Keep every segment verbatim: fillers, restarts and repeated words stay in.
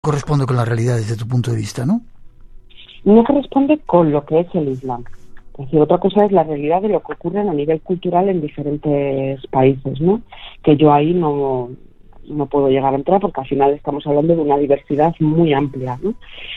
corresponde con la realidad desde tu punto de vista, ¿no? No corresponde con lo que es el Islam. Es decir, otra cosa es la realidad de lo que ocurre a nivel cultural en diferentes países, ¿no? Que yo ahí no, no puedo llegar a entrar porque al final estamos hablando de una diversidad muy amplia, ¿no?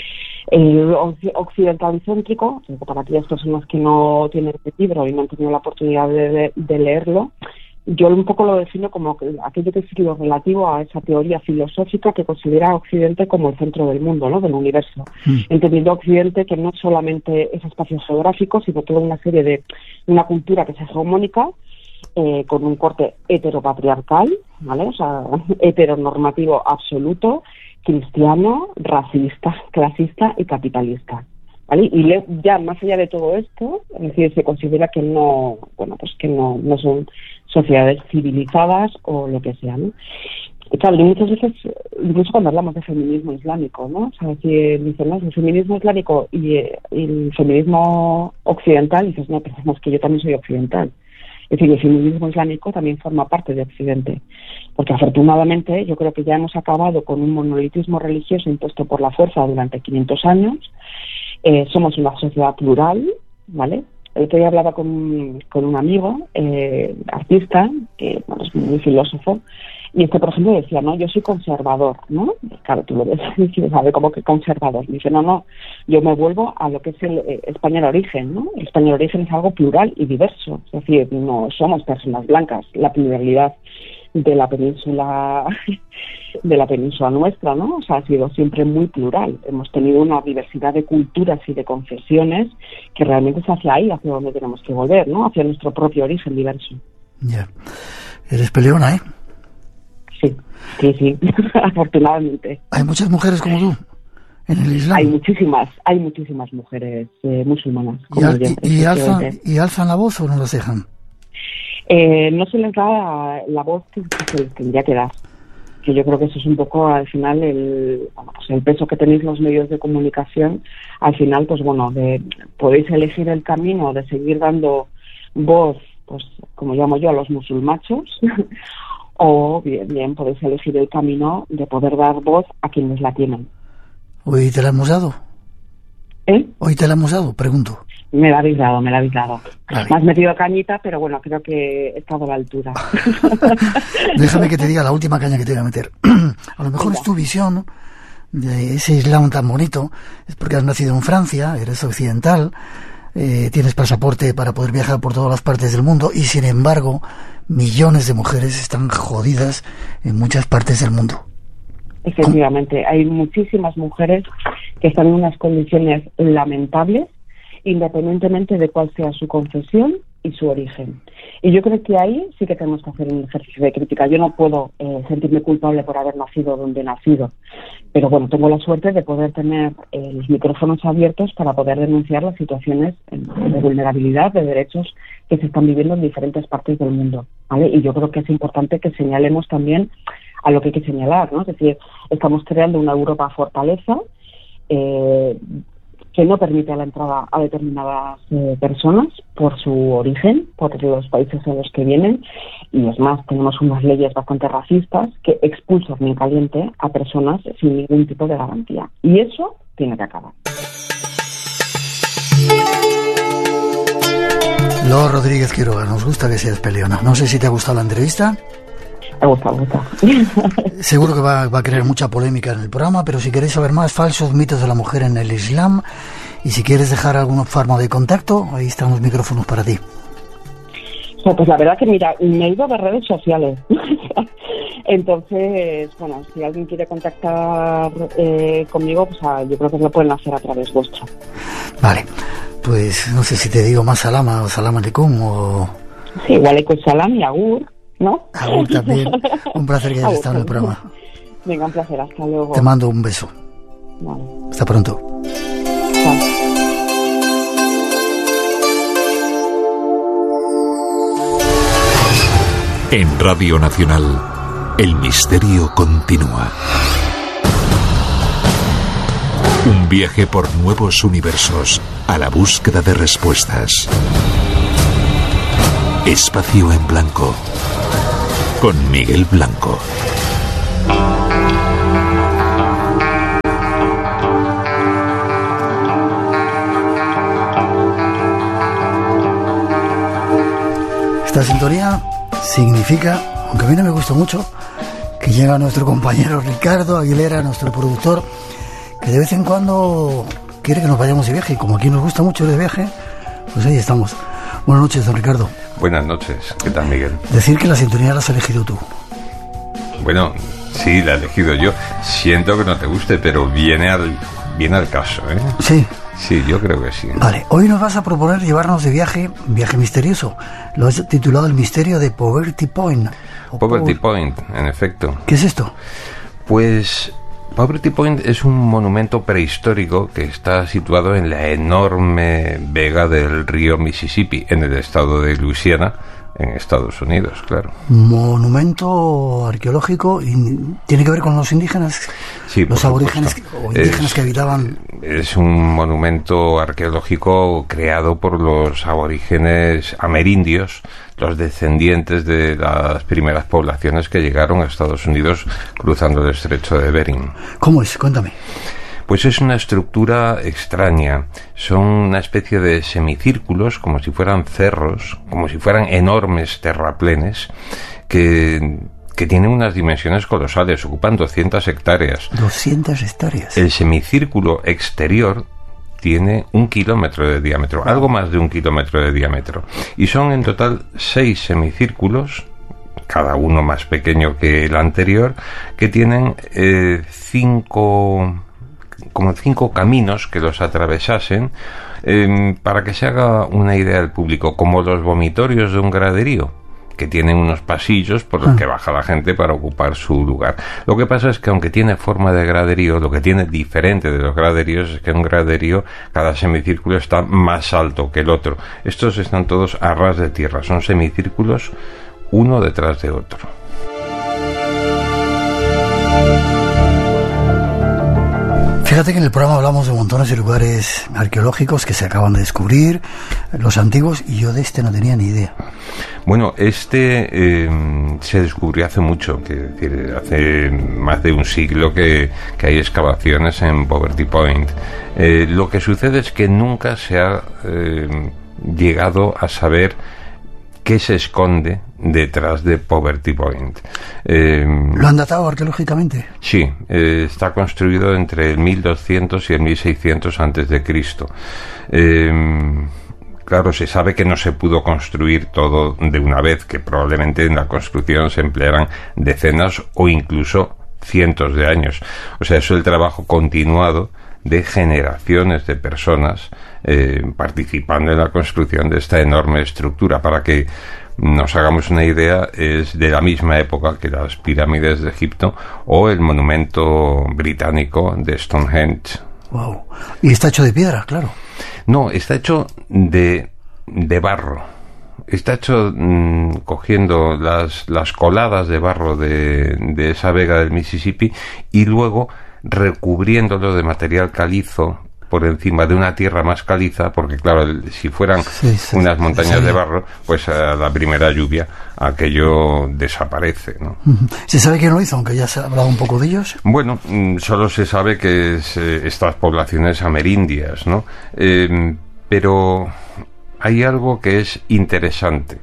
El occidentalcéntrico, para aquellas personas que no tienen el libro y no han tenido la oportunidad de, de, de leerlo, yo un poco lo defino como aquello que es lo relativo a esa teoría filosófica que considera a Occidente como el centro del mundo, ¿no? Del universo. Mm. Entendiendo a Occidente que no solamente es espacio geográfico, sino toda una serie de una cultura que es hegemónica, eh, con un corte heteropatriarcal, ¿vale? O sea, heteronormativo absoluto, cristiano, racista, clasista y capitalista. ¿Vale? Y le, ya más allá de todo esto, es decir, se considera que no, bueno, pues que no, no son sociedades civilizadas o lo que sea, ¿no? Y claro, y muchas veces, incluso cuando hablamos de feminismo islámico, ¿no? O sea, si dicen, no, el feminismo islámico y, y el feminismo occidental, y dices, no, pero es que yo también soy occidental. Es decir, el feminismo islámico también forma parte de Occidente, porque afortunadamente yo creo que ya hemos acabado con un monolitismo religioso impuesto por la fuerza durante quinientos años. Eh, somos una sociedad plural, ¿vale? El otro día hablaba con, con un amigo, eh, artista, que bueno, es muy filósofo, y este, por ejemplo, decía, no, yo soy conservador, ¿no? Claro, tú lo ves y dices, ¿sabe cómo que conservador? Dice, no, no, yo me vuelvo a lo que es el eh, español origen, ¿no? El español origen es algo plural y diverso, es decir, no somos personas blancas, la pluralidad de la península de la península nuestra, ¿no? O sea, ha sido siempre muy plural. Hemos tenido una diversidad de culturas y de confesiones que realmente es hacia ahí, hacia donde tenemos que volver, ¿no? Hacia nuestro propio origen diverso. Ya. Yeah. Eres peleona, ¿eh? Sí, sí, sí. Afortunadamente. Hay muchas mujeres como tú en el Islam. Hay muchísimas, hay muchísimas mujeres eh, musulmanas. ¿Y, al, yo, y, y, alzan, ¿Y alzan la voz o no las dejan? Eh, no se les da la voz que se les tendría que dar, que yo creo que eso es un poco al final el, bueno, pues el peso que tenéis los medios de comunicación. Al final, pues bueno, de, podéis elegir el camino de seguir dando voz, pues como llamo yo, a los musulmachos o bien, bien podéis elegir el camino de poder dar voz a quienes la tienen. ¿Hoy te la hemos dado? ¿Eh? ¿Hoy te la hemos dado? Pregunto. Me la habéis dado, me la habéis dado. Vale. Me has metido cañita, pero bueno, creo que he estado a la altura. Déjame que te diga la última caña que te voy a meter. A lo mejor Venga. Es tu visión de ese Islam tan bonito, es porque has nacido en Francia, eres occidental, eh, tienes pasaporte para poder viajar por todas las partes del mundo y sin embargo millones de mujeres están jodidas en muchas partes del mundo. Efectivamente, hay muchísimas mujeres que están en unas condiciones lamentables, independientemente de cuál sea su confesión y su origen. Y yo creo que ahí sí que tenemos que hacer un ejercicio de crítica. Yo no puedo eh, sentirme culpable por haber nacido donde he nacido, pero bueno, tengo la suerte de poder tener eh, los micrófonos abiertos para poder denunciar las situaciones de vulnerabilidad de derechos que se están viviendo en diferentes partes del mundo, ¿vale? Y yo creo que es importante que señalemos también a lo que hay que señalar, ¿no? Es decir, estamos creando una Europa fortaleza, eh, que no permite la entrada a determinadas eh, personas por su origen, por los países en los que vienen, y es más, tenemos unas leyes bastante racistas que expulsan en caliente a personas sin ningún tipo de garantía. Y eso tiene que acabar. Lor Rodríguez Quiroga, nos gusta que seas peleona. No sé si te ha gustado la entrevista. Me gusta, me gusta. Seguro que va, va a crear mucha polémica en el programa, pero si queréis saber más, falsos mitos de la mujer en el Islam, y si quieres dejar alguna forma de contacto, ahí están los micrófonos para ti. No, pues la verdad que mira, me he ido de redes sociales. Entonces, bueno, si alguien quiere contactar eh, conmigo, pues a, yo creo que lo pueden hacer a través vuestro. Vale, pues no sé si te digo más salama o salam aleikum o... Sí, igual aleikum salam y agur. ¿No? Agur también. Un placer que hayas Agur, estado en el programa. Venga, un placer. Hasta luego. Te mando un beso. Vale. Hasta pronto. Chao. En Radio Nacional, el misterio continúa. Un viaje por nuevos universos a la búsqueda de respuestas. Espacio en Blanco, con Miguel Blanco. Esta sintonía significa, aunque a mí no me gusta mucho, que llega nuestro compañero Ricardo Aguilera, nuestro productor, que de vez en cuando quiere que nos vayamos de viaje, y como aquí nos gusta mucho ir de viaje, pues ahí estamos. Buenas noches, don Ricardo. Buenas noches, ¿qué tal, Miguel? Decir que la sintonía la has elegido tú. Bueno, sí, la he elegido yo. Siento que no te guste, pero viene al, viene al caso, ¿eh? Sí. Sí, yo creo que sí. Vale, hoy nos vas a proponer llevarnos de viaje, viaje misterioso. Lo has titulado El misterio de Poverty Point. Poverty Point, en efecto. ¿Qué es esto? Pues Poverty Point es un monumento prehistórico que está situado en la enorme vega del río Mississippi, en el estado de Luisiana, en Estados Unidos, claro. Monumento arqueológico, y ¿tiene que ver con los indígenas? Sí, los aborígenes o indígenas es, que habitaban. Es un monumento arqueológico creado por los aborígenes amerindios, los descendientes de las primeras poblaciones que llegaron a Estados Unidos cruzando el estrecho de Bering. ¿Cómo es? Cuéntame. Pues es una estructura extraña. Son una especie de semicírculos, como si fueran cerros, como si fueran enormes terraplenes, que, que tienen unas dimensiones colosales, ocupan doscientas hectáreas. doscientas hectáreas. El semicírculo exterior tiene un kilómetro de diámetro, algo más de un kilómetro de diámetro. Y son en total seis semicírculos, cada uno más pequeño que el anterior, que tienen eh, cinco... como cinco caminos que los atravesasen, eh, para que se haga una idea del público, como los vomitorios de un graderío, que tienen unos pasillos por los que baja la gente para ocupar su lugar. Lo que pasa es que aunque tiene forma de graderío, lo que tiene diferente de los graderíos es que un graderío, cada semicírculo está más alto que el otro. Estos están todos a ras de tierra, son semicírculos uno detrás de otro. Fíjate que en el programa hablamos de montones de lugares arqueológicos que se acaban de descubrir, los antiguos, y yo de este no tenía ni idea. Bueno, este eh, se descubrió hace mucho, que decir, hace más de un siglo que, que hay excavaciones en Poverty Point. Eh, lo que sucede es que nunca se ha eh, llegado a saber qué se esconde detrás de Poverty Point. Eh, ¿Lo han datado arqueológicamente? Sí, eh, está construido entre el mil doscientos y el mil seiscientos antes de Cristo. Eh, claro, se sabe que no se pudo construir todo de una vez, que probablemente en la construcción se emplearan decenas o incluso cientos de años. O sea, es el trabajo continuado de generaciones de personas eh, participando en la construcción de esta enorme estructura. Para que nos hagamos una idea, es de la misma época que las pirámides de Egipto o el monumento británico de Stonehenge. Wow. Y está hecho de piedra, claro. No, está hecho de, de barro. Está hecho mmm, cogiendo las, las coladas de barro de, de esa vega del Mississippi y luego recubriéndolo de material calizo por encima de una tierra más caliza, porque claro, si fueran sí, sí, unas montañas sí. de barro, pues a la primera lluvia aquello desaparece, ¿no? ¿Se sabe quién lo hizo, aunque ya se ha hablado un poco de ellos? Bueno, solo se sabe que es eh, estas poblaciones amerindias, ¿no? Eh, pero hay algo que es interesante.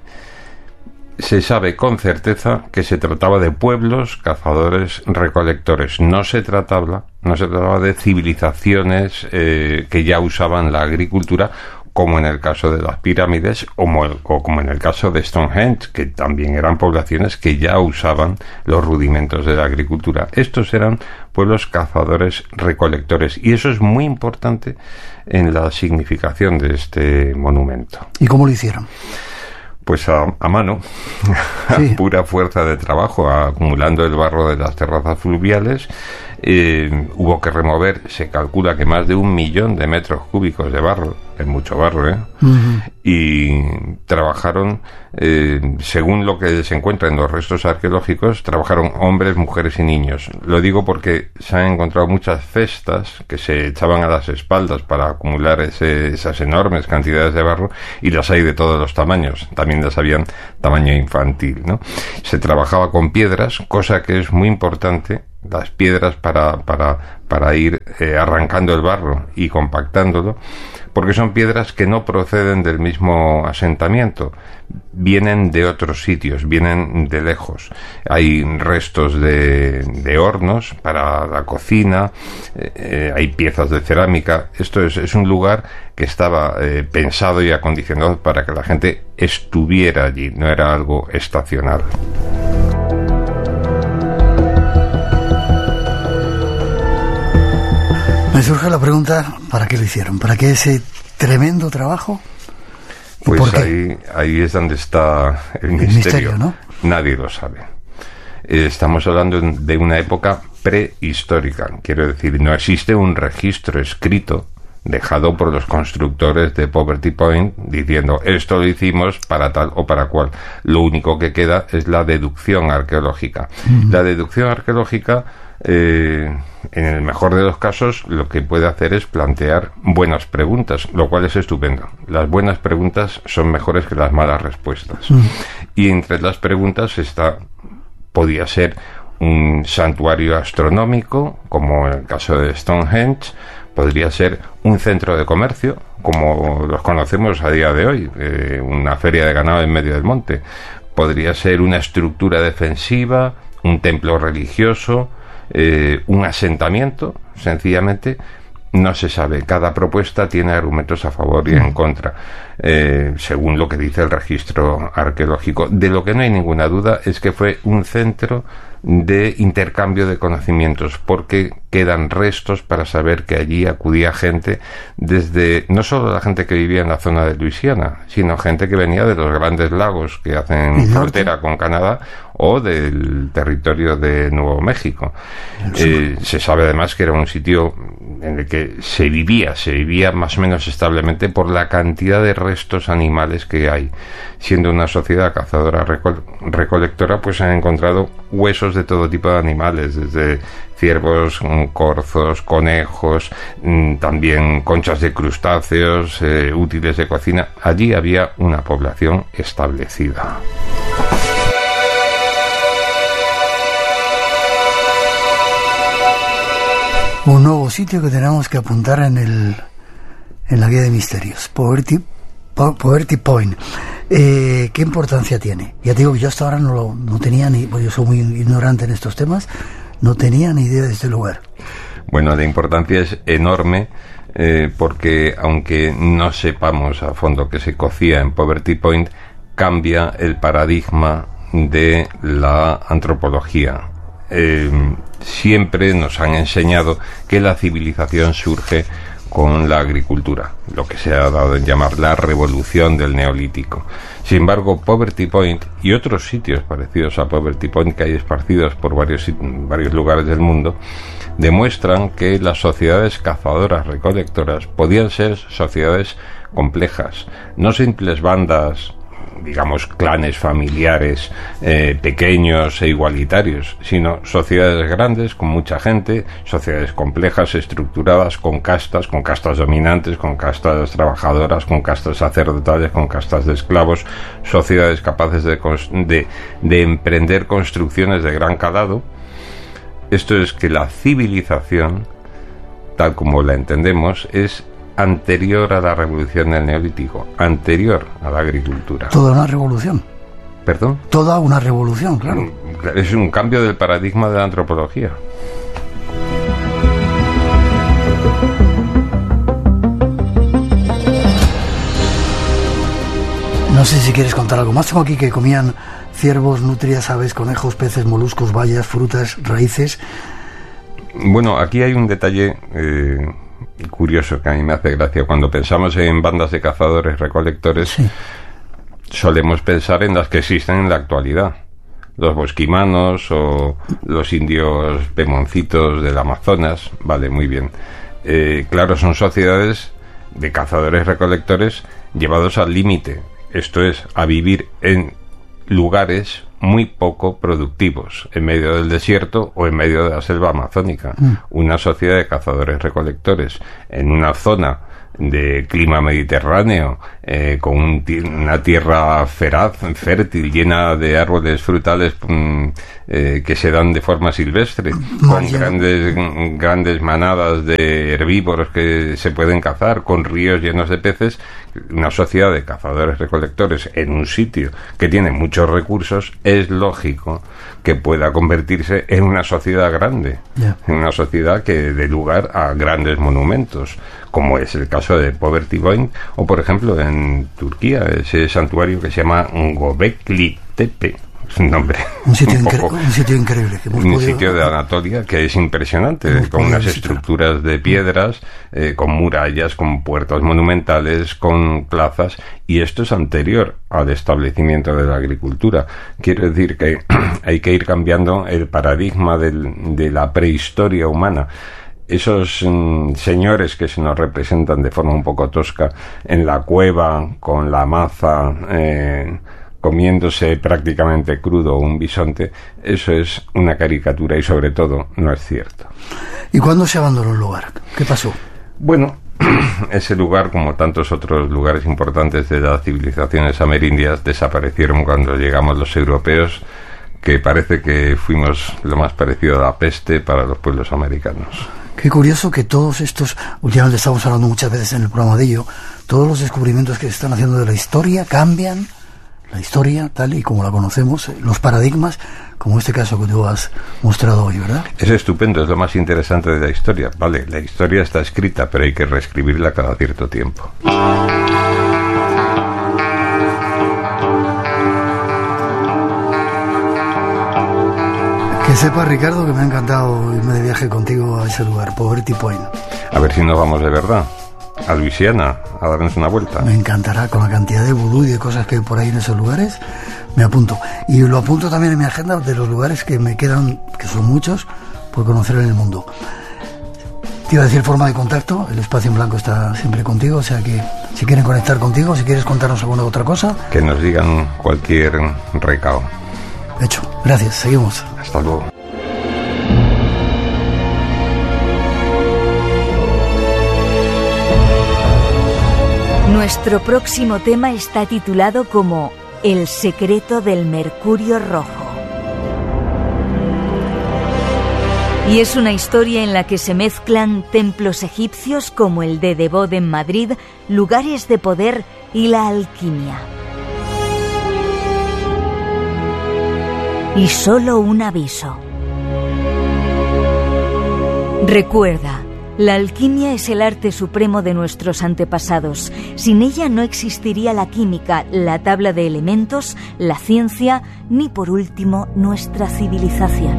Se sabe con certeza que se trataba de pueblos cazadores recolectores. No se trataba, no se trataba de civilizaciones eh, que ya usaban la agricultura, como en el caso de las pirámides o, o como en el caso de Stonehenge, que también eran poblaciones que ya usaban los rudimentos de la agricultura. Estos eran pueblos cazadores recolectores, y eso es muy importante en la significación de este monumento. ¿Y cómo lo hicieron? Pues a, a mano, sí. a pura fuerza de trabajo, acumulando el barro de las terrazas fluviales. Eh, hubo que remover, se calcula que más de un millón de metros cúbicos de barro, es mucho barro, ¿eh? Uh-huh. Y trabajaron, eh, según lo que se encuentra en los restos arqueológicos, trabajaron hombres, mujeres y niños. Lo digo porque se han encontrado muchas cestas que se echaban a las espaldas para acumular ese, esas enormes cantidades de barro, y las hay de todos los tamaños, también las habían tamaño infantil, ¿no? Se trabajaba con piedras, cosa que es muy importante las piedras para, para, para ir eh, arrancando el barro y compactándolo, porque son piedras que no proceden del mismo asentamiento, vienen de otros sitios, vienen de lejos. Hay restos de, de hornos para la cocina, eh, hay piezas de cerámica. Esto es, es un lugar que estaba eh, pensado y acondicionado para que la gente estuviera allí, no era algo estacional. Me surge la pregunta, ¿para qué lo hicieron? ¿Para qué ese tremendo trabajo? Pues ahí, ahí es donde está el, el misterio, misterio, ¿no? Nadie lo sabe. Estamos hablando de una época prehistórica, quiero decir, no existe un registro escrito dejado por los constructores de Poverty Point diciendo esto lo hicimos para tal o para cual. Lo único que queda es la deducción arqueológica. Mm. La deducción arqueológica, eh, en el mejor de los casos, lo que puede hacer es plantear buenas preguntas, lo cual es estupendo. Las buenas preguntas son mejores que las malas respuestas. Mm. Y entre las preguntas está, podía ser un santuario astronómico, como en el caso de Stonehenge. Podría ser un centro de comercio, como los conocemos a día de hoy, eh, una feria de ganado en medio del monte. Podría ser una estructura defensiva, un templo religioso, eh, un asentamiento, sencillamente. No se sabe. Cada propuesta tiene argumentos a favor y en contra, eh, según lo que dice el registro arqueológico. De lo que no hay ninguna duda es que fue un centro de intercambio de conocimientos, porque quedan restos para saber que allí acudía gente desde, no solo la gente que vivía en la zona de Luisiana, sino gente que venía de los grandes lagos que hacen frontera con Canadá o del territorio de Nuevo México. Eh, se sabe además que era un sitio en el que se vivía, se vivía más o menos establemente por la cantidad de restos animales que hay. Siendo una sociedad cazadora recol- recolectora, pues han encontrado huesos de todo tipo de animales, desde ciervos, corzos, conejos, también conchas de crustáceos, eh, útiles de cocina. Allí había una población establecida. Un nuevo sitio que tenemos que apuntar en el en la guía de misterios, Poverty, po, Poverty Point. Eh, ¿Qué importancia tiene? Ya te digo que yo hasta ahora no, lo, no tenía ni, pues yo soy muy ignorante en estos temas, no tenía ni idea de este lugar. Bueno, la importancia es enorme, eh, porque aunque no sepamos a fondo qué se cocía en Poverty Point, cambia el paradigma de la antropología. Eh, siempre nos han enseñado que la civilización surge con la agricultura, lo que se ha dado en llamar la revolución del neolítico. Sin embargo, Poverty Point y otros sitios parecidos a Poverty Point que hay esparcidos por varios, varios lugares del mundo demuestran que las sociedades cazadoras recolectoras podían ser sociedades complejas, no simples bandas, digamos, clanes familiares eh, pequeños e igualitarios, sino sociedades grandes con mucha gente, sociedades complejas, estructuradas, con castas, con castas dominantes, con castas trabajadoras, con castas sacerdotales, con castas de esclavos, sociedades capaces de, de, de emprender construcciones de gran calado. Esto es que la civilización, tal como la entendemos, es anterior a la revolución del neolítico, anterior a la agricultura. Toda una revolución. ¿Perdón? Toda una revolución, claro. Es un cambio del paradigma de la antropología. No sé si quieres contar algo más. Tengo aquí que comían ciervos, nutrias, aves, conejos, peces, moluscos, bayas, frutas, raíces. Bueno, aquí hay un detalle eh, curioso que a mí me hace gracia. Cuando pensamos en bandas de cazadores recolectores, sí, solemos pensar en las que existen en la actualidad, los bosquimanos o los indios pemoncitos del Amazonas. Vale, muy bien. Eh, claro, son sociedades de cazadores recolectores llevados al límite, esto es, a vivir en lugares muy poco productivos, en medio del desierto o en medio de la selva amazónica. Mm. Una sociedad de cazadores recolectores en una zona de clima mediterráneo, eh, con un, una tierra feraz, fértil, llena de árboles frutales mm, eh, que se dan de forma silvestre, con grandes, grandes manadas de herbívoros que se pueden cazar, con ríos llenos de peces, una sociedad de cazadores-recolectores en un sitio que tiene muchos recursos, es lógico que pueda convertirse en una sociedad grande, yeah. en una sociedad que dé lugar a grandes monumentos, como es el caso de Poverty Point, o por ejemplo en Turquía, ese santuario que se llama Göbekli Tepe. Es un nombre. Un sitio, un, incre- un sitio increíble. Que hemos un podido... sitio de Anatolia que es impresionante, con unas visitar. estructuras de piedras, eh, con murallas, con puertas monumentales, con plazas, y esto es anterior al establecimiento de la agricultura. Quiero decir que hay que ir cambiando el paradigma del, de la prehistoria humana. Esos mm, señores que se nos representan de forma un poco tosca en la cueva con la maza, eh, comiéndose prácticamente crudo un bisonte, eso es una caricatura y sobre todo no es cierto. ¿Y cuándo se abandonó el lugar? ¿Qué pasó? Bueno, ese lugar, como tantos otros lugares importantes de las civilizaciones amerindias, desaparecieron cuando llegamos los europeos, que parece que fuimos lo más parecido a la peste para los pueblos americanos. Qué curioso que todos estos, últimamente estamos hablando muchas veces en el programa de ello, todos los descubrimientos que se están haciendo de la historia cambian la historia tal y como la conocemos, los paradigmas, como este caso que tú has mostrado hoy, ¿verdad? Es estupendo, es lo más interesante de la historia. Vale, la historia está escrita, pero hay que reescribirla cada cierto tiempo. Que sepa, Ricardo, que me ha encantado irme de viaje contigo a ese lugar, Poverty Point. A ver si nos vamos de verdad a Luisiana a darnos una vuelta. Me encantará, con la cantidad de vudú y de cosas que hay por ahí en esos lugares, me apunto. Y lo apunto también en mi agenda de los lugares que me quedan, que son muchos, por conocer en el mundo. Te iba a decir forma de contacto, el Espacio en Blanco está siempre contigo, o sea que si quieren conectar contigo, si quieres contarnos alguna otra cosa, que nos digan cualquier recao. Hecho, gracias, seguimos. Hasta luego. Nuestro próximo tema está titulado como El secreto del Mercurio Rojo. Y es una historia en la que se mezclan templos egipcios como el de Debod en Madrid, lugares de poder y la alquimia. Y solo un aviso. Recuerda, la alquimia es el arte supremo de nuestros antepasados. Sin ella no existiría la química, la tabla de elementos, la ciencia, ni por último nuestra civilización.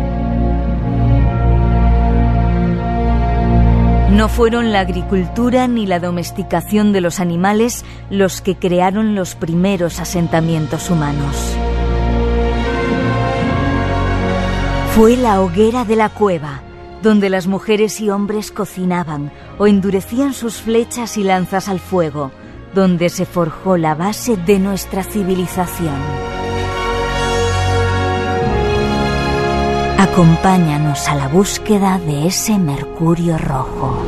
No fueron la agricultura ni la domesticación de los animales los que crearon los primeros asentamientos humanos. Fue la hoguera de la cueva, donde las mujeres y hombres cocinaban o endurecían sus flechas y lanzas al fuego, donde se forjó la base de nuestra civilización. Acompáñanos a la búsqueda de ese Mercurio Rojo.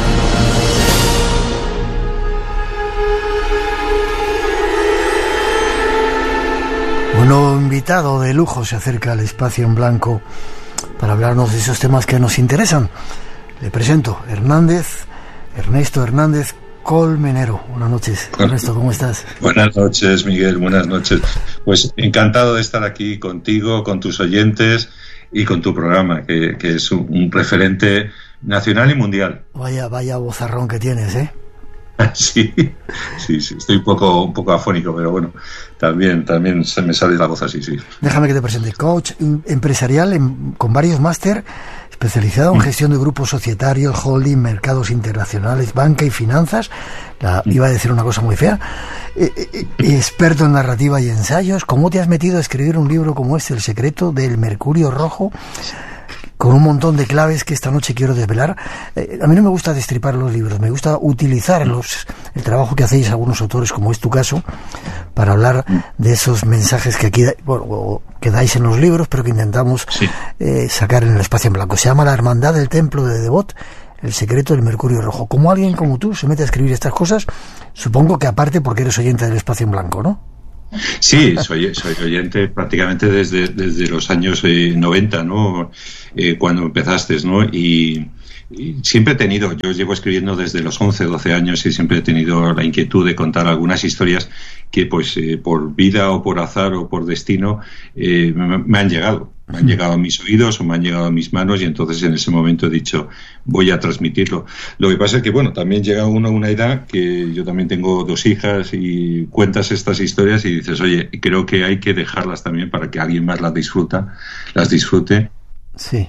Un nuevo invitado de lujo se acerca al Espacio en Blanco para hablarnos de esos temas que nos interesan. Le presento, Hernández, Ernesto Hernández Colmenero. Buenas noches, Ernesto, ¿cómo estás? Buenas noches, Miguel, buenas noches. Pues encantado de estar aquí contigo, con tus oyentes y con tu programa, que, que es un, un referente nacional y mundial. Vaya, vaya vozarrón que tienes, ¿eh? Sí, sí, sí, estoy un poco, un poco afónico, pero bueno, también, también se me sale la voz así, sí. Déjame que te presente, coach empresarial en, con varios máster, especializado en gestión de grupos societarios, holding, mercados internacionales, banca y finanzas. La, iba a decir una cosa muy fea. Eh, eh, experto en narrativa y ensayos. ¿Cómo te has metido a escribir un libro como este, El secreto del Mercurio Rojo? Con un montón de claves que esta noche quiero desvelar. Eh, a mí no me gusta destripar los libros, me gusta utilizar los, el trabajo que hacéis algunos autores, como es tu caso, para hablar de esos mensajes que aquí bueno, que dais en los libros, pero que intentamos sí. eh, sacar en el Espacio en Blanco. Se llama La Hermandad del Templo de Debod, El secreto del mercurio rojo. Como alguien como tú se mete a escribir estas cosas, supongo que aparte porque eres oyente del Espacio en Blanco, ¿no? Sí, soy, soy oyente prácticamente desde, desde los años eh, noventa, ¿no? Eh, cuando empezaste, ¿no? Y, y siempre he tenido, yo llevo escribiendo desde los once, doce años y siempre he tenido la inquietud de contar algunas historias que, pues, eh, por vida o por azar o por destino, eh, me, me han llegado. Me han llegado a mis oídos o me han llegado a mis manos y entonces en ese momento he dicho, voy a transmitirlo. Lo que pasa es que, bueno, también llega uno a una edad que yo también tengo dos hijas y cuentas estas historias y dices, oye, creo que hay que dejarlas también para que alguien más las disfruta, las disfrute. Sí.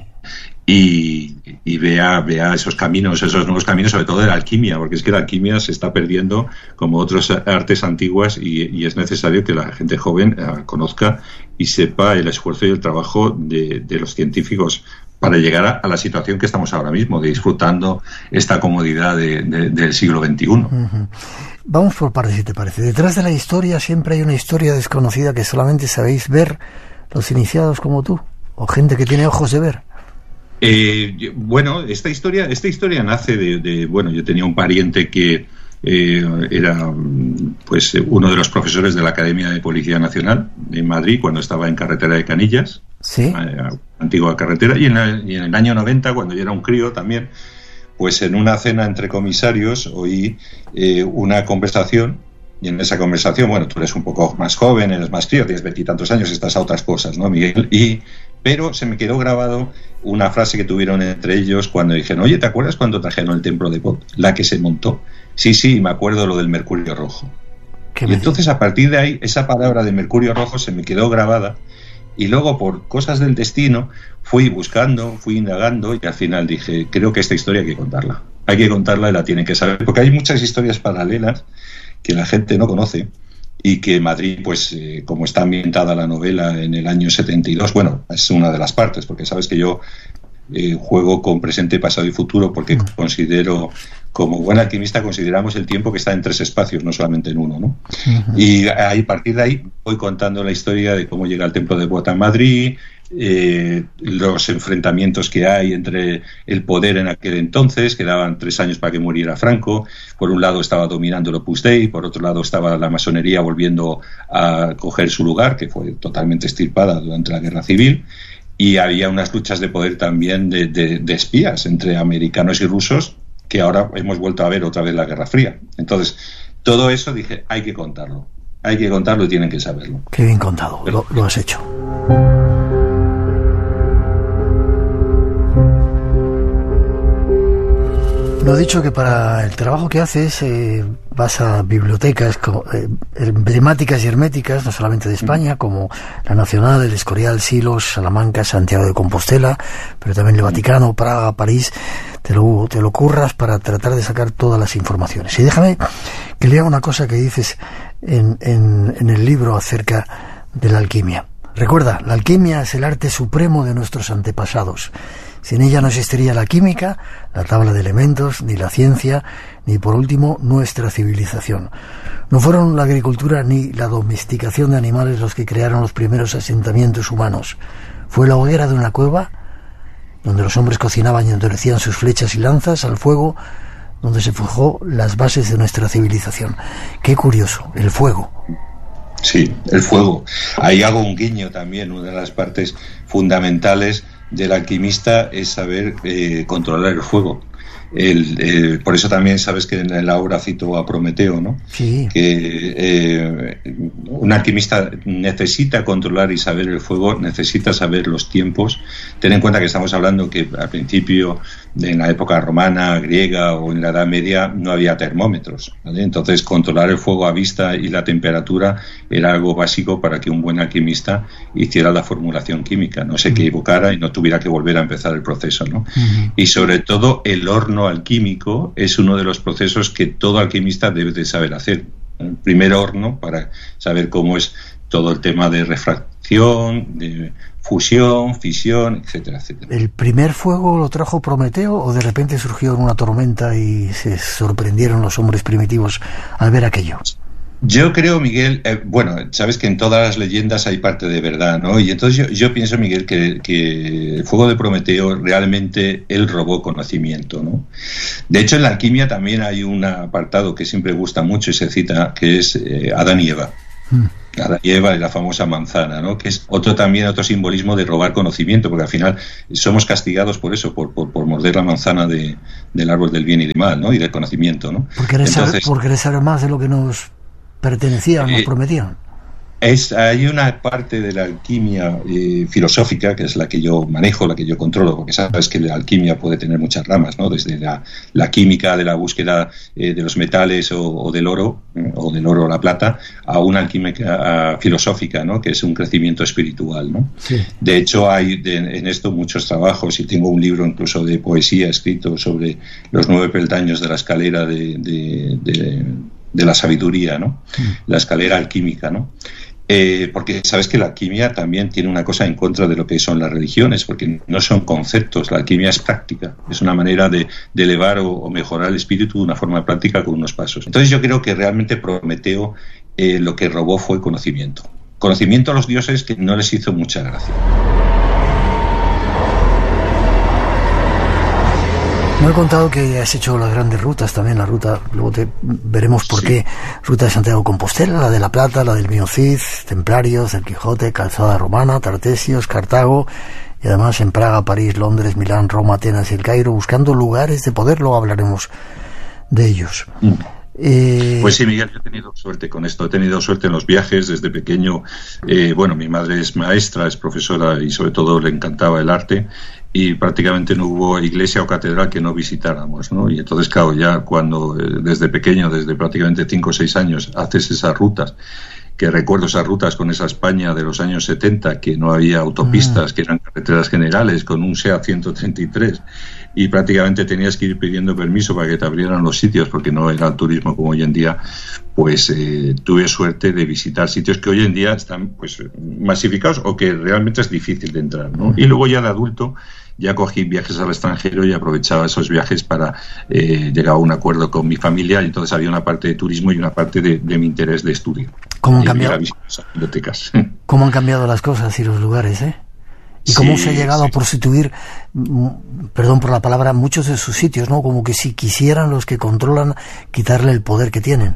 Y, y vea, vea esos caminos, esos nuevos caminos, sobre todo de la alquimia, porque es que la alquimia se está perdiendo como otras artes antiguas y, y es necesario que la gente joven eh, conozca y sepa el esfuerzo y el trabajo de, de los científicos para llegar a, a la situación que estamos ahora mismo, de disfrutando esta comodidad de, de, del siglo veintiuno. Uh-huh. Vamos por partes, si te parece. Detrás de la historia siempre hay una historia desconocida que solamente sabéis ver los iniciados como tú, o gente que tiene ojos de ver. Eh, bueno, esta historia, esta historia nace de, de, bueno, yo tenía un pariente que eh, era, pues, uno de los profesores de la Academia de Policía Nacional en Madrid cuando estaba en Carretera de Canillas, ¿sí? eh, antigua carretera, y en, el, y en el año noventa, cuando yo era un crío también, pues en una cena entre comisarios oí eh, una conversación. Y en esa conversación, bueno, tú eres un poco más joven, eres más crío, tienes veintitantos años, estás a otras cosas, ¿no, Miguel? Y, pero se me quedó grabado una frase que tuvieron entre ellos cuando dijeron, oye, ¿te acuerdas cuando trajeron el templo de Pot? La que se montó. Sí, sí, me acuerdo lo del mercurio rojo. Y entonces, a partir de ahí, esa palabra de mercurio rojo se me quedó grabada. Y luego, por cosas del destino, fui buscando, fui indagando y al final dije, creo que esta historia hay que contarla. Hay que contarla y la tienen que saber. Porque hay muchas historias paralelas que la gente no conoce y que Madrid, pues eh, como está ambientada la novela en el año setenta y dos, bueno, es una de las partes, porque sabes que yo eh, juego con presente, pasado y futuro, porque mm. considero, como buen alquimista, consideramos el tiempo que está en tres espacios, no solamente en uno, ¿no? Uh-huh. Y a partir de ahí voy contando la historia de cómo llega el templo de Bota en Madrid, Eh, los enfrentamientos que hay entre el poder en aquel entonces, quedaban tres años para que muriera Franco. Por un lado estaba dominando el Opus Dei, por otro lado estaba la masonería volviendo a coger su lugar, que fue totalmente extirpada durante la Guerra Civil, y había unas luchas de poder también de, de, de espías entre americanos y rusos, que ahora hemos vuelto a ver otra vez la Guerra Fría. Entonces, todo eso dije, hay que contarlo, hay que contarlo y tienen que saberlo. Qué bien contado, lo, lo has hecho. Lo he dicho que para el trabajo que haces eh, vas a bibliotecas como, eh, emblemáticas y herméticas, no solamente de España, como la Nacional, el Escorial, Silos, Salamanca, Santiago de Compostela, pero también el Vaticano, Praga, París. Te lo, te lo curras para tratar de sacar todas las informaciones. Y déjame que lea una cosa que dices en, en, en el libro acerca de la alquimia. Recuerda, la alquimia es el arte supremo de nuestros antepasados. Sin ella no existiría la química, la tabla de elementos, ni la ciencia, ni por último nuestra civilización. No fueron la agricultura ni la domesticación de animales los que crearon los primeros asentamientos humanos. Fue la hoguera de una cueva, donde los hombres cocinaban y endurecían sus flechas y lanzas al fuego, donde se forjó las bases de nuestra civilización. Qué curioso, el fuego. Sí, el fuego. Ahí hago un guiño también, una de las partes fundamentales del alquimista es saber eh, controlar el fuego. El, eh, por eso también sabes que en la obra cito a Prometeo, ¿no? Sí. Que eh, un alquimista necesita controlar y saber el fuego, necesita saber los tiempos. Ten en cuenta que estamos hablando que al principio, en la época romana, griega o en la Edad Media, no había termómetros, ¿vale? Entonces controlar el fuego a vista y la temperatura era algo básico para que un buen alquimista hiciera la formulación química, no se equivocara y no tuviera que volver a empezar el proceso, ¿no? Uh-huh. Y sobre todo el horno alquímico es uno de los procesos que todo alquimista debe de saber hacer. El primer horno para saber cómo es todo el tema de refracción, de fusión, fisión, etcétera, etcétera. ¿El primer fuego lo trajo Prometeo o de repente surgió en una tormenta y se sorprendieron los hombres primitivos al ver aquello? Yo creo, Miguel, eh, bueno, sabes que en todas las leyendas hay parte de verdad, ¿no? Y entonces yo, yo pienso, Miguel, que, que el fuego de Prometeo realmente él robó conocimiento, ¿no? De hecho, en la alquimia también hay un apartado que siempre gusta mucho y se cita, que es eh, Adán y Eva. Mm. Adán y Eva y la famosa manzana, ¿no? Que es otro también otro simbolismo de robar conocimiento, porque al final somos castigados por eso, por, por, por morder la manzana de, del árbol del bien y del mal, ¿no? Y del conocimiento, ¿no? Por querer, Entonces, saber, por querer saber más de lo que nos pertenecía, nos eh, prometían. Es, hay una parte de la alquimia eh, filosófica, que es la que yo manejo, la que yo controlo, porque sabes que la alquimia puede tener muchas ramas, ¿no? Desde la, la química de la búsqueda eh, de los metales o, o del oro, eh, o del oro o la plata, a una alquimia a, filosófica, ¿no? Que es un crecimiento espiritual, ¿no? Sí. De hecho, hay de, en esto muchos trabajos, y tengo un libro incluso de poesía escrito sobre los nueve peldaños de la escalera de, de, de, de la sabiduría, ¿no? Sí. La escalera alquímica, ¿no? Eh, porque sabes que la alquimia también tiene una cosa en contra de lo que son las religiones, porque no son conceptos, la alquimia es práctica, es una manera de, de elevar o, o mejorar el espíritu de una forma práctica con unos pasos. Entonces yo creo que realmente Prometeo eh, lo que robó fue conocimiento. Conocimiento a los dioses que no les hizo mucha gracia. Me he contado que has hecho las grandes rutas también, la ruta, luego te veremos por sí. qué, ruta de Santiago de Compostela, la de La Plata, la del Mio Cid, Templarios, el Quijote, Calzada Romana, Tartesios, Cartago, y además en Praga, París, Londres, Milán, Roma, Atenas y el Cairo, buscando lugares de poder, luego hablaremos de ellos. Mm. Eh... Pues sí, Miguel, yo he tenido suerte con esto, he tenido suerte en los viajes desde pequeño. Eh, bueno, mi madre es maestra, es profesora y sobre todo le encantaba el arte, y prácticamente no hubo iglesia o catedral que no visitáramos, ¿no? Y entonces, claro, ya cuando eh, desde pequeño, desde prácticamente cinco o seis años, haces esas rutas, que recuerdo esas rutas con esa España de los años setenta, que no había autopistas, mm. que eran carreteras generales, con un SEAT ciento treinta y tres, y prácticamente tenías que ir pidiendo permiso para que te abrieran los sitios, porque no era el turismo como hoy en día. Pues eh, tuve suerte de visitar sitios que hoy en día están pues masificados o que realmente es difícil de entrar, ¿no? Y luego ya de adulto ya cogí viajes al extranjero y aprovechaba esos viajes para eh, llegar a un acuerdo con mi familia, y entonces había una parte de turismo y una parte de, de mi interés de estudio. ¿Cómo han cambiado? Las bibliotecas. ¿Cómo han cambiado las cosas y los lugares, eh? Y cómo sí, se ha llegado sí. a prostituir, perdón por la palabra, muchos de sus sitios, ¿no? Como que si quisieran los que controlan quitarle el poder que tienen.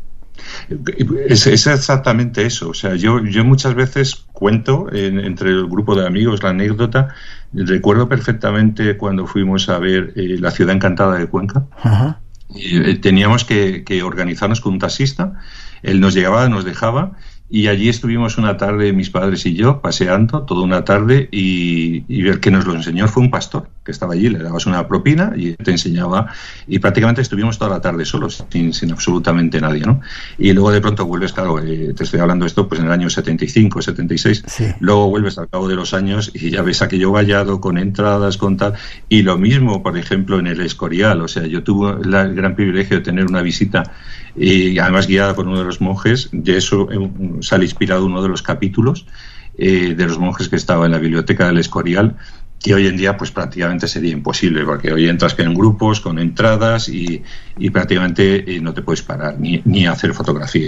Es, es exactamente eso. O sea, yo, yo muchas veces cuento en, entre el grupo de amigos la anécdota. Recuerdo perfectamente cuando fuimos a ver eh, La ciudad encantada de Cuenca. Ajá. Y, eh, teníamos que, que organizarnos con un taxista. Él nos llegaba, nos dejaba, y allí estuvimos una tarde mis padres y yo paseando toda una tarde, y, y el que nos lo enseñó fue un pastor que estaba allí, le dabas una propina y te enseñaba, y prácticamente estuvimos toda la tarde solos, sin, sin absolutamente nadie, ¿no? Y luego de pronto vuelves, claro, eh, te estoy hablando de esto pues en el año setenta y cinco, setenta y seis, sí. Luego vuelves al cabo de los años y ya ves aquello vallado con entradas, con tal, y lo mismo, por ejemplo, en el Escorial. O sea, yo tuve la, el gran privilegio de tener una visita, y además guiada por uno de los monjes. De eso eh, sale inspirado uno de los capítulos eh, de los monjes que estaba en la biblioteca del Escorial, que hoy en día pues prácticamente sería imposible, porque hoy entras en grupos con entradas y, y prácticamente eh, no te puedes parar ni, ni hacer fotografía.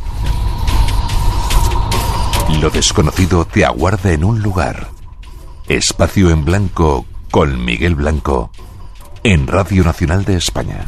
Lo desconocido te aguarda en un lugar. Espacio en Blanco con Miguel Blanco en Radio Nacional de España.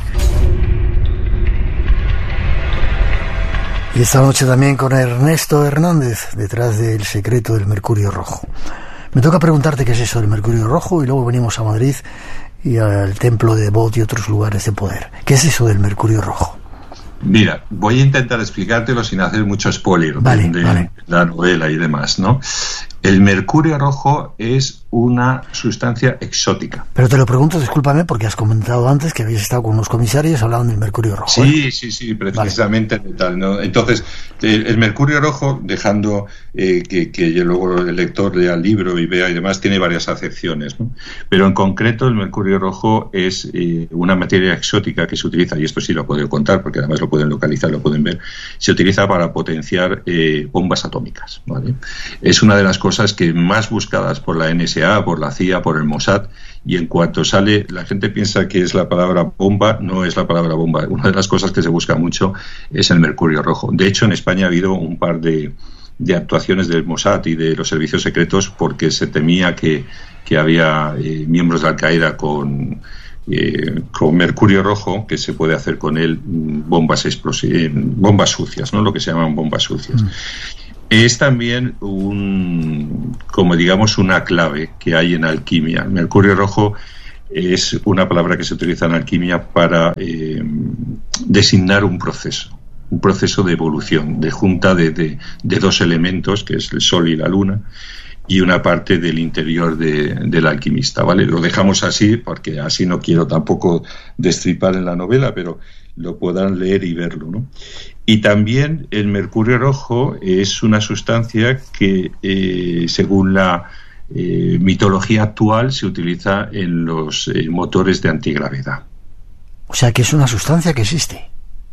Y esta noche también con Ernesto Hernández, detrás del secreto del Mercurio Rojo. Me toca preguntarte qué es eso del Mercurio Rojo, y luego venimos a Madrid y al Templo de Bot y otros lugares de poder. ¿Qué es eso del Mercurio Rojo? Mira, voy a intentar explicártelo sin hacer mucho spoiler vale, de, vale. de la novela y demás, ¿no? El mercurio rojo es una sustancia exótica. Pero te lo pregunto, discúlpame, porque has comentado antes que habías estado con unos comisarios hablando del mercurio rojo. Sí, ¿eh? sí, sí, precisamente. Vale. Tal, ¿no? Entonces, el, el mercurio rojo, dejando eh, que, que luego el lector lea el libro y vea y demás, tiene varias acepciones, ¿no? Pero en concreto, el mercurio rojo es eh, una materia exótica que se utiliza, y esto sí lo puedo contar, porque además lo pueden localizar, lo pueden ver, se utiliza para potenciar eh, bombas atómicas, ¿vale? Es una de las cosas que más buscadas por la N S C I A, por la C I A, por el Mossad, y en cuanto sale, la gente piensa que es la palabra bomba, no es la palabra bomba. Una de las cosas que se busca mucho es el mercurio rojo. De hecho, en España ha habido un par de, de actuaciones del Mossad y de los servicios secretos porque se temía que, que había eh, miembros de Al-Qaeda con... Eh, con mercurio rojo, que se puede hacer con él bombas explosivas, bombas sucias, ¿no? Lo que se llaman bombas sucias. Mm. Es también un, como digamos, una clave que hay en alquimia. Mercurio rojo es una palabra que se utiliza en alquimia para eh, designar un proceso, un proceso de evolución, de junta de, de, de dos elementos, que es el sol y la luna, y una parte del interior de, del alquimista, ¿vale? Lo dejamos así porque así no quiero tampoco destripar en la novela, pero lo podrán leer y verlo, ¿no? Y también el mercurio rojo es una sustancia que, eh, según la eh, mitología actual, se utiliza en los eh, motores de antigravedad. O sea, que es una sustancia que existe.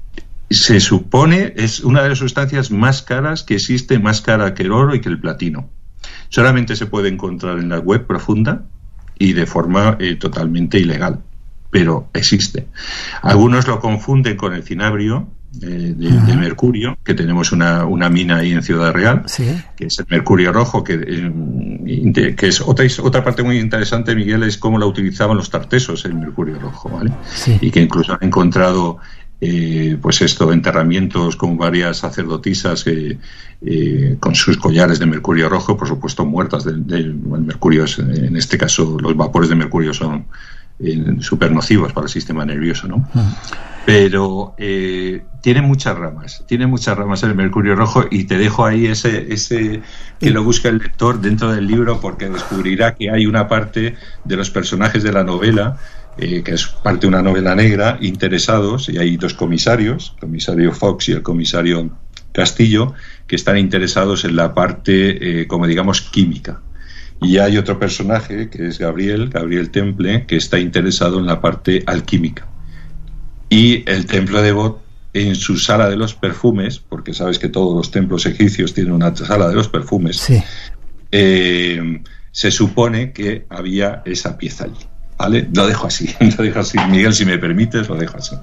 Se supone, es una de las sustancias más caras que existe, más cara que el oro y que el platino. Solamente se puede encontrar en la web profunda y de forma eh, totalmente ilegal, pero existe. Algunos lo confunden con el cinabrio eh, de, uh-huh. de mercurio, que tenemos una, una mina ahí en Ciudad Real, ¿sí? Que es el mercurio rojo, que, eh, que es otra, otra parte muy interesante, Miguel, es cómo la utilizaban los tartesos, el mercurio rojo, ¿vale? Sí. Y que incluso han encontrado... Eh, pues esto, enterramientos con varias sacerdotisas eh, eh, con sus collares de mercurio rojo, por supuesto muertas del de, de, mercurio. En este caso los vapores de mercurio son eh, súper nocivos para el sistema nervioso, ¿no? Uh-huh. Pero eh, tiene muchas ramas, tiene muchas ramas el mercurio rojo, y te dejo ahí ese, ese que lo busca el lector dentro del libro, porque descubrirá que hay una parte de los personajes de la novela Eh, que es parte de una novela negra, interesados, y hay dos comisarios, el comisario Fox y el comisario Castillo, que están interesados en la parte, eh, como digamos, química. Y hay otro personaje, que es Gabriel, Gabriel Temple, que está interesado en la parte alquímica. Y el templo de Bot, en su sala de los perfumes, porque sabes que todos los templos egipcios tienen una sala de los perfumes, sí. eh, se supone que había esa pieza allí. ¿Vale? Lo dejo así, lo dejo así. Miguel, si me permites, lo dejo así.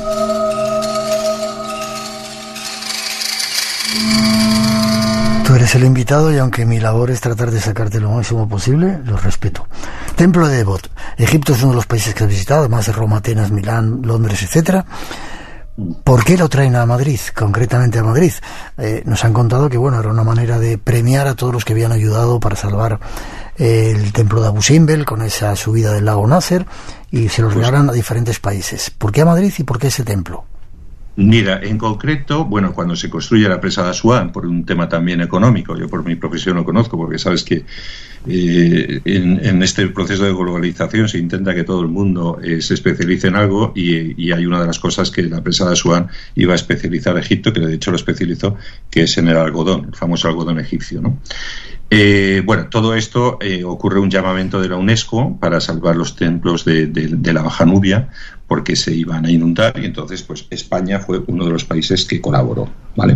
Tú eres el invitado y aunque mi labor es tratar de sacarte lo máximo posible, lo respeto. Templo de Ebot. Egipto es uno de los países que has visitado, además de Roma, Atenas, Milán, Londres, etcétera. ¿Por qué lo traen a Madrid, concretamente a Madrid? Eh, nos han contado que bueno, era una manera de premiar a todos los que habían ayudado para salvar eh, el templo de Abu Simbel con esa subida del lago Nasser, y se los regalan a diferentes países. ¿Por qué a Madrid y por qué ese templo? Mira, en concreto, bueno, cuando se construye la presa de Asuán, por un tema también económico, yo por mi profesión lo conozco, porque sabes que eh, en, en este proceso de globalización se intenta que todo el mundo eh, se especialice en algo, y, y hay una de las cosas que la presa de Asuán iba a especializar a Egipto, que de hecho lo especializó, que es en el algodón, el famoso algodón egipcio, ¿no? Eh, bueno, todo esto eh, ocurre un llamamiento de la UNESCO para salvar los templos de, de, de la Baja Nubia, porque se iban a inundar, y entonces pues España fue uno de los países que colaboró, ¿vale?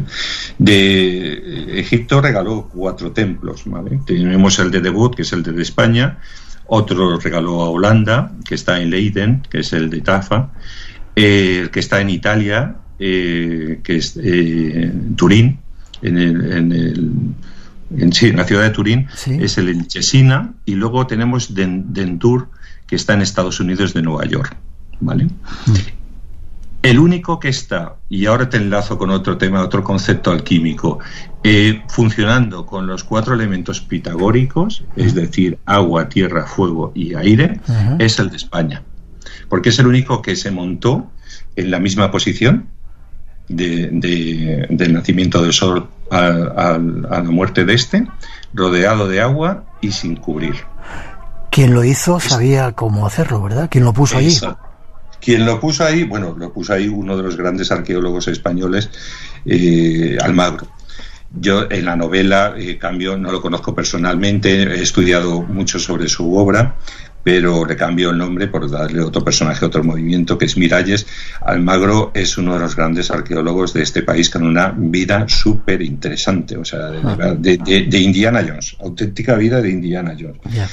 De Egipto regaló cuatro templos, ¿vale? Tenemos el de Debod, que es el de España, otro regaló a Holanda, que está en Leiden, que es el de Tafa, eh, el que está en Italia, eh, que es eh, Turín, en el, en el En, sí, en la ciudad de Turín, sí. Es el de Cesena, y luego tenemos Den, Dentur, que está en Estados Unidos de Nueva York, ¿vale? Mm. El único que está, y ahora te enlazo con otro tema, otro concepto alquímico, eh, funcionando con los cuatro elementos pitagóricos, es decir, agua, tierra, fuego y aire, uh-huh. es el de España, porque es el único que se montó en la misma posición De, de, del nacimiento del sol a, a, a la muerte de este, rodeado de agua y sin cubrir. Quien lo hizo sabía cómo hacerlo, ¿verdad? Quien lo puso allí. Quien lo puso ahí, bueno, lo puso ahí uno de los grandes arqueólogos españoles, eh, Almagro. Yo en la novela, eh, cambio, no lo conozco personalmente, he estudiado mucho sobre su obra, pero le cambio el nombre por darle otro personaje, otro movimiento, que es Miralles. Almagro es uno de los grandes arqueólogos de este país con una vida súper interesante, o sea, de, de, de, de Indiana Jones, auténtica vida de Indiana Jones. Yeah.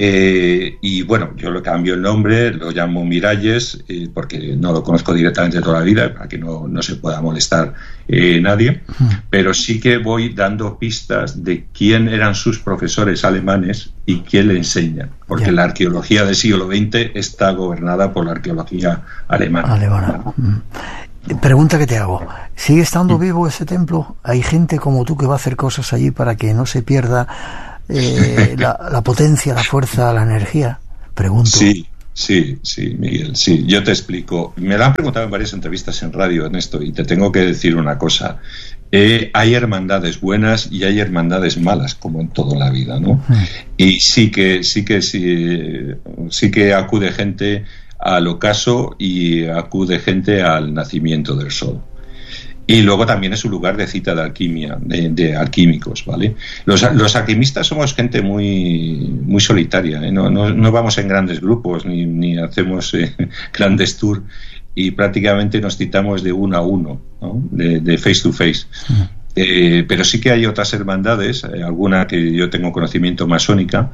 Eh, y bueno, yo le cambio el nombre, lo llamo Miralles, eh, porque no lo conozco directamente toda la vida, para que no, no se pueda molestar eh, nadie, uh-huh. pero sí que voy dando pistas de quién eran sus profesores alemanes y quién le enseña, porque yeah. la arqueología del siglo veinte está gobernada por la arqueología alemana. Alemana. Uh-huh. Pregunta que te hago, ¿sigue estando uh-huh. vivo ese templo? ¿Hay gente como tú que va a hacer cosas allí para que no se pierda Eh, la, la potencia, la fuerza, la energía? Pregunto. Sí, sí, sí, Miguel, sí, yo te explico. Me lo han preguntado en varias entrevistas en radio en esto, y te tengo que decir una cosa. Eh, hay hermandades buenas y hay hermandades malas, como en toda la vida, ¿no? Mm. Y sí que, sí que, sí, sí que acude gente al ocaso y acude gente al nacimiento del sol. Y luego también es un lugar de cita de alquimia, de, de alquímicos, ¿vale? Los, los alquimistas somos gente muy muy solitaria, ¿eh? No, no, no vamos en grandes grupos ni, ni hacemos eh, grandes tours, y prácticamente nos citamos de uno a uno, ¿no? de, de face to face. Uh-huh. Eh, pero sí que hay otras hermandades, eh, alguna que yo tengo conocimiento masónica,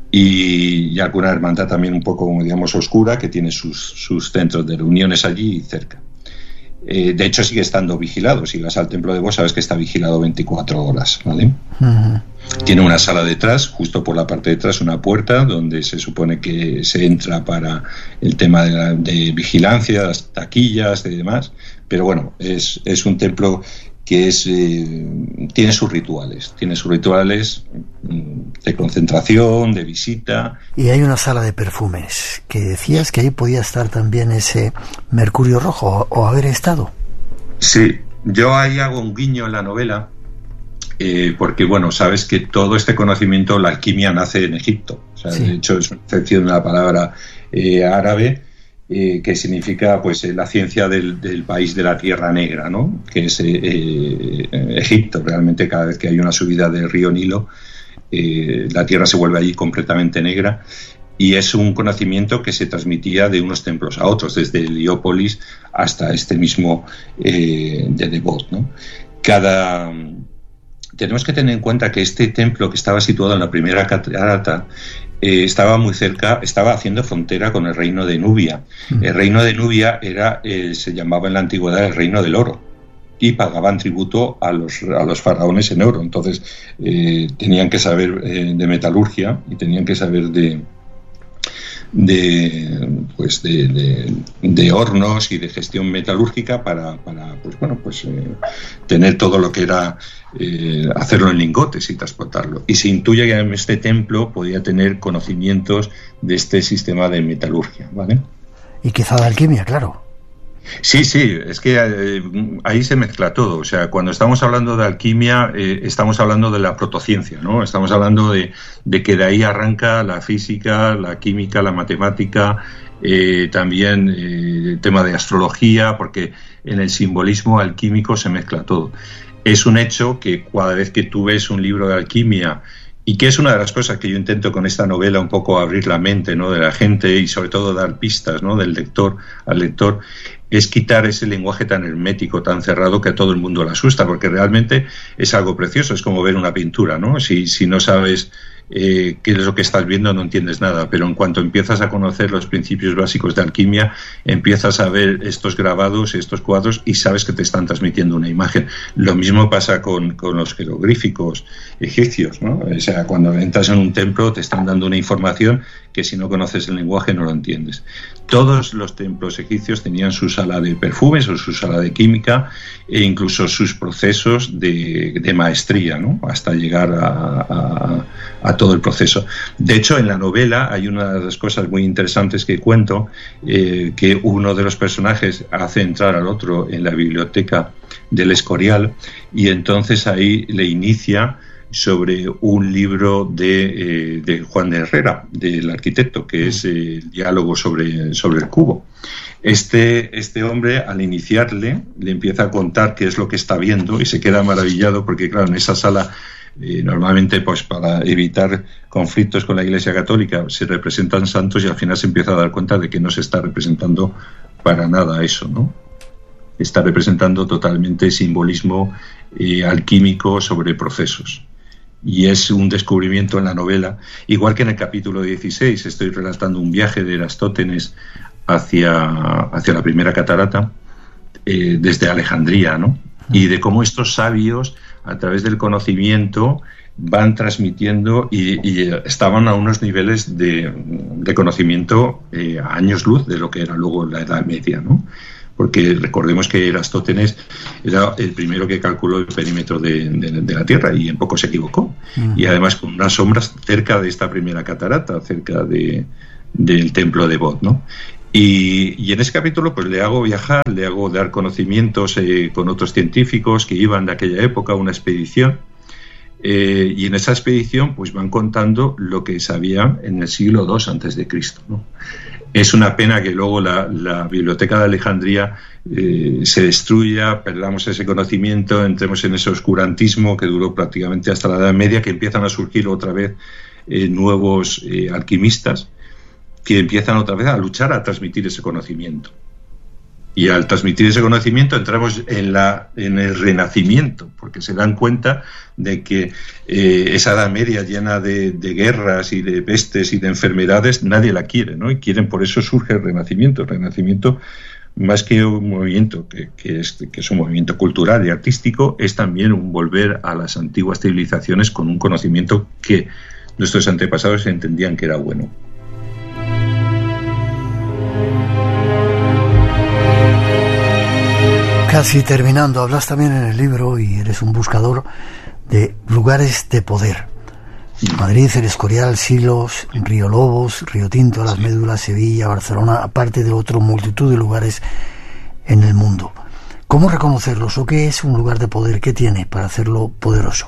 y, y alguna hermandad también un poco, digamos, oscura, que tiene sus, sus centros de reuniones allí cerca. Eh, de hecho sigue estando vigilado. Si vas al templo de Vos sabes que está vigilado veinticuatro horas, ¿vale? Uh-huh. Tiene una sala detrás, justo por la parte de atrás, una puerta donde se supone que se entra para el tema de, la, de vigilancia, las taquillas y demás, pero bueno, es, es un templo que es eh, tiene sus rituales, tiene sus rituales de concentración, de visita. Y hay una sala de perfumes, que decías que ahí podía estar también ese mercurio rojo, o, o haber estado. Sí, yo ahí hago un guiño en la novela, eh, porque bueno, sabes que todo este conocimiento, la alquimia nace en Egipto, o sea, sí. de hecho es una excepción de la palabra eh, árabe, Eh, que significa pues eh, la ciencia del, del país de la Tierra Negra, ¿no? Que es eh, eh, Egipto. Realmente cada vez que hay una subida del río Nilo, eh, la tierra se vuelve allí completamente negra, y es un conocimiento que se transmitía de unos templos a otros, desde Heliópolis hasta este mismo eh, de Devot, ¿no? Cada tenemos que tener en cuenta que este templo, que estaba situado en la primera catarata, eh, estaba muy cerca, estaba haciendo frontera con el reino de Nubia. Mm. El reino de Nubia era, eh, se llamaba en la antigüedad el reino del oro, y pagaban tributo a los, a los faraones en oro. Entonces eh, tenían que saber eh, de metalurgia, y tenían que saber de de pues de, de, de hornos y de gestión metalúrgica para, para pues bueno pues eh, tener todo lo que era eh, hacerlo en lingotes y transportarlo, y se intuye que en este templo podía tener conocimientos de este sistema de metalurgia, ¿vale? Y quizá de alquimia, claro. Sí, sí, es que eh, ahí se mezcla todo. O sea, cuando estamos hablando de alquimia, eh, estamos hablando de la protociencia, ¿no? Estamos hablando de, de que de ahí arranca la física, la química, la matemática, eh, también eh, el tema de astrología, porque en el simbolismo alquímico se mezcla todo. Es un hecho que cada vez que tú ves un libro de alquimia, y que es una de las cosas que yo intento con esta novela, un poco abrir la mente, ¿no?, de la gente, y sobre todo dar pistas, ¿no?, del lector al lector, es quitar ese lenguaje tan hermético, tan cerrado, que a todo el mundo le asusta, porque realmente es algo precioso, es como ver una pintura, ¿no? Si, si no sabes eh, qué es lo que estás viendo, no entiendes nada, pero en cuanto empiezas a conocer los principios básicos de alquimia, empiezas a ver estos grabados, estos cuadros, y sabes que te están transmitiendo una imagen. Lo mismo pasa con, con los jeroglíficos egipcios, ¿no? O sea, cuando entras en un templo te están dando una información que si no conoces el lenguaje no lo entiendes. Todos los templos egipcios tenían su sala de perfumes o su sala de química, e incluso sus procesos de, de maestría, ¿no?, hasta llegar a, a, a todo el proceso. De hecho, en la novela hay una de las cosas muy interesantes que cuento, eh, que uno de los personajes hace entrar al otro en la biblioteca del Escorial, y entonces ahí le inicia sobre un libro de, eh, de Juan de Herrera, del arquitecto, que es eh, el diálogo sobre, sobre el cubo. Este, este hombre, al iniciarle, le empieza a contar qué es lo que está viendo, y se queda maravillado porque, claro, en esa sala Eh, normalmente, pues para evitar conflictos con la Iglesia Católica, se representan santos y al final se empieza a dar cuenta de que no se está representando para nada eso, ¿no? Está representando totalmente simbolismo eh, alquímico sobre procesos. Y es un descubrimiento en la novela, igual que en el capítulo dieciséis, estoy relatando un viaje de Erastótenes hacia, hacia la primera catarata, eh, desde Alejandría, ¿no? Y de cómo estos sabios, a través del conocimiento, van transmitiendo y, y estaban a unos niveles de, de conocimiento eh, a años luz de lo que era luego la Edad Media, ¿no? Porque recordemos que Erastótenes era el primero que calculó el perímetro de, de, de la Tierra y en poco se equivocó. Uh-huh. Y además con unas sombras cerca de esta primera catarata, cerca de, del templo de Bod, ¿no? Y, y en ese capítulo pues le hago viajar, le hago dar conocimientos eh, con otros científicos que iban de aquella época a una expedición. Eh, y en esa expedición pues van contando lo que sabían en el siglo dos antes de Cristo, ¿no? Es una pena que luego la, la biblioteca de Alejandría eh, se destruya, perdamos ese conocimiento, entremos en ese oscurantismo que duró prácticamente hasta la Edad Media, que empiezan a surgir otra vez eh, nuevos eh, alquimistas que empiezan otra vez a luchar a transmitir ese conocimiento. Y al transmitir ese conocimiento entramos en, la, en el renacimiento, porque se dan cuenta de que eh, esa Edad Media llena de, de guerras y de pestes y de enfermedades, nadie la quiere, ¿no? Y quieren, por eso surge el renacimiento. El renacimiento, más que un movimiento, que, que, es, que es un movimiento cultural y artístico, es también un volver a las antiguas civilizaciones con un conocimiento que nuestros antepasados entendían que era bueno. Casi terminando, hablas también en el libro, y eres un buscador de lugares de poder. Madrid, El Escorial, Silos, Río Lobos, Río Tinto, Las Médulas, Sevilla, Barcelona, aparte de otra multitud de lugares en el mundo. ¿Cómo reconocerlos o qué es un lugar de poder? ¿Qué tiene para hacerlo poderoso?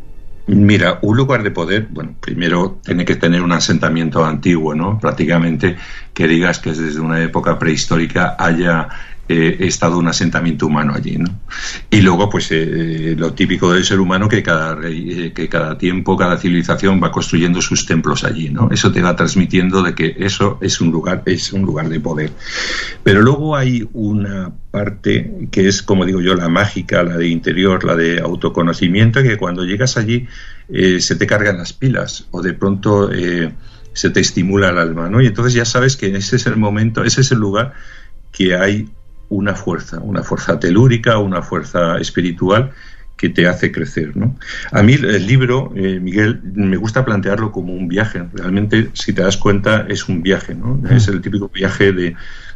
Mira, un lugar de poder, bueno, primero tiene que tener un asentamiento antiguo, ¿no? Prácticamente que digas que desde una época prehistórica haya eh, estado un asentamiento humano allí, ¿no? Y luego, pues, eh, lo típico del ser humano, que cada, eh, que cada tiempo, cada civilización va construyendo sus templos allí, ¿no? Eso te va transmitiendo de que eso es un lugar, es un lugar de poder. Pero luego hay una parte que es, como digo yo, la mágica, la de interior, la de autoconocimiento, que cuando llegas allí eh, se te cargan las pilas o de pronto eh, se te estimula el alma, ¿no? Y entonces ya sabes que ese es el momento, ese es el lugar que hay una fuerza, una fuerza telúrica, una fuerza espiritual que te hace crecer, ¿no? A mí el libro, eh, Miguel, me gusta plantearlo como un viaje. Realmente, si te das cuenta, es un viaje, ¿no? Es el típico viaje de,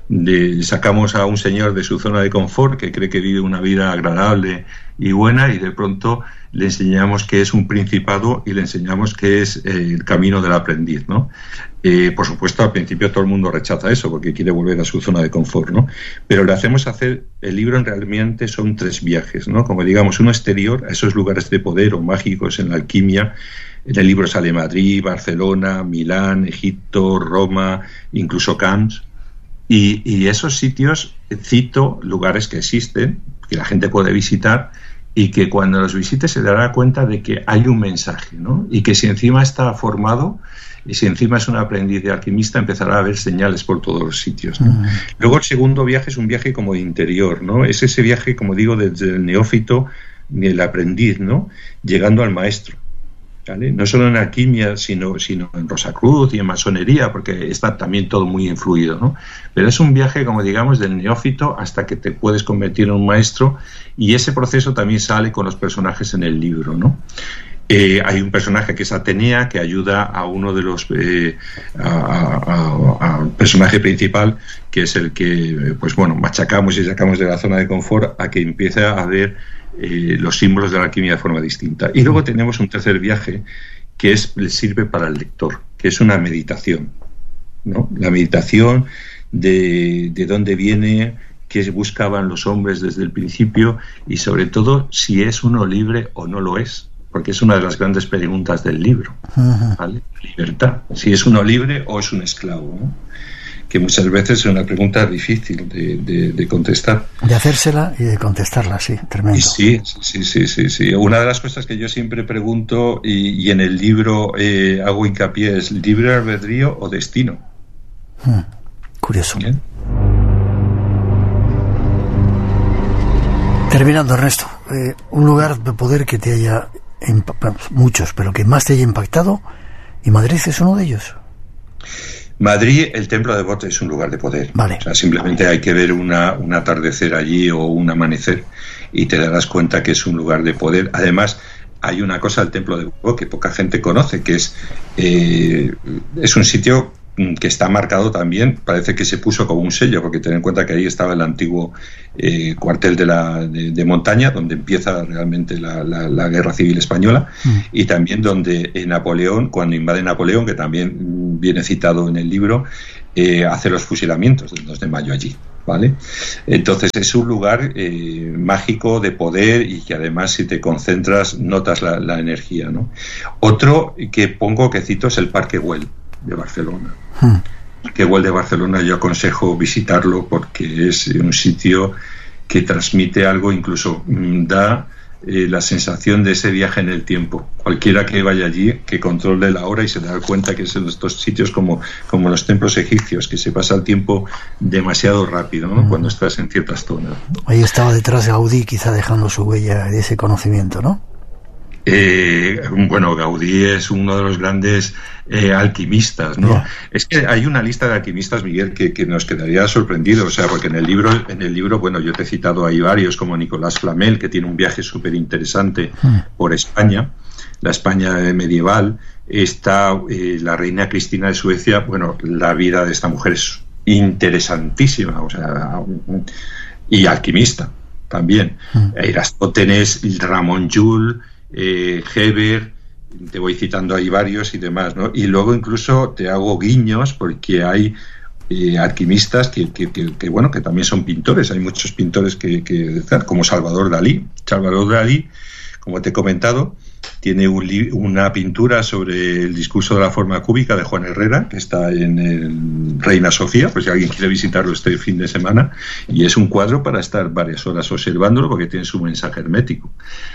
de sacamos a un señor de su zona de confort que cree que vive una vida agradable y buena, y de pronto le enseñamos que es un principado y le enseñamos que es eh, el camino del aprendiz, ¿no? Eh, por supuesto, al principio todo el mundo rechaza eso porque quiere volver a su zona de confort, ¿no? Pero le hacemos hacer, el libro en realmente son tres viajes, ¿no? Como digamos, uno exterior a esos lugares de poder o mágicos en la alquimia. En el libro sale Madrid, Barcelona, Milán, Egipto, Roma, incluso Cannes. Y, y esos sitios, cito lugares que existen, que la gente puede visitar, y que cuando los visite se dará cuenta de que hay un mensaje, ¿no? Y que si encima está formado, y si encima es un aprendiz de alquimista, empezará a haber señales por todos los sitios, ¿no? Uh-huh. Luego el segundo viaje es un viaje como de interior, ¿no? Es ese viaje, como digo, desde el neófito, el aprendiz, ¿no? Llegando al maestro, ¿vale? No solo en alquimia, sino, sino en Rosacruz y en masonería, porque está también todo muy influido, ¿no? Pero es un viaje, como digamos, del neófito hasta que te puedes convertir en un maestro, y ese proceso también sale con los personajes en el libro, ¿no? Eh, hay un personaje que es Atenea, que ayuda a uno de los eh, al personaje principal, que es el que, pues bueno, machacamos y sacamos de la zona de confort, a que empiece a ver eh, los símbolos de la alquimia de forma distinta. Y luego tenemos un tercer viaje que es, le sirve para el lector, que es una meditación, ¿no? La meditación de, de dónde viene, qué buscaban los hombres desde el principio, y sobre todo si es uno libre o no lo es, porque es una de las grandes preguntas del libro, ¿vale? Libertad, si es uno libre o es un esclavo, ¿no? que muchas veces es una pregunta difícil de, de, de contestar. De hacérsela y de contestarla, sí, tremendo. Y sí, sí, sí, sí, sí. Una de las cosas que yo siempre pregunto y, y en el libro eh, hago hincapié es libre albedrío o destino. Hmm, curioso. ¿Bien? Terminando, Ernesto, eh, un lugar de poder que te haya, muchos, pero que más te haya impactado, y Madrid es uno de ellos. Madrid, el Templo de Bot es un lugar de poder. Vale. O sea, simplemente hay que ver una, un atardecer allí o un amanecer y te darás cuenta que es un lugar de poder. Además, hay una cosa del Templo de Bot que poca gente conoce, que es, eh, es un sitio que está marcado también, parece que se puso como un sello, porque ten en cuenta que ahí estaba el antiguo eh, cuartel de, la, de, de montaña, donde empieza realmente la, la, la guerra civil española, mm. y también donde eh, Napoleón, cuando invade Napoleón, que también viene citado en el libro, eh, hace los fusilamientos del dos de mayo allí, ¿vale? Entonces es un lugar eh, mágico de poder y que además si te concentras notas la, la energía, ¿no? Otro que pongo, que cito, es el Parque Güell de Barcelona. Hmm. Que Güell de Barcelona yo aconsejo visitarlo porque es un sitio que transmite algo, incluso mmm, da eh, la sensación de ese viaje en el tiempo. Cualquiera que vaya allí, que controle la hora y se da cuenta que es en estos sitios como, como los templos egipcios, que se pasa el tiempo demasiado rápido, ¿no? Hmm. Cuando estás en ciertas zonas. Ahí estaba detrás de Gaudí, quizá dejando su huella de ese conocimiento, ¿no? Eh, bueno, Gaudí es uno de los grandes eh, alquimistas, ¿no? Yeah. Es que hay una lista de alquimistas, Miguel, que, que nos quedaría sorprendido, o sea, porque en el libro, en el libro, bueno, yo te he citado ahí varios, como Nicolás Flamel, que tiene un viaje súper interesante mm. por España, la España medieval. Está eh, la reina Cristina de Suecia. Bueno, la vida de esta mujer es interesantísima, o sea, y alquimista también. Mm. Eratóstenes, Ramón Llull, Eh, Heber, te voy citando ahí varios y demás, ¿no? Y luego incluso te hago guiños porque hay eh, alquimistas que, que, que, que, bueno, que también son pintores. Hay muchos pintores que, que como Salvador Dalí. Salvador Dalí, como te he comentado, tiene un li- una pintura sobre el discurso de la forma cúbica de Juan Herrera, que está en el Reina Sofía, pues si alguien quiere visitarlo este fin de semana, y es un cuadro para estar varias horas observándolo porque tiene su mensaje hermético.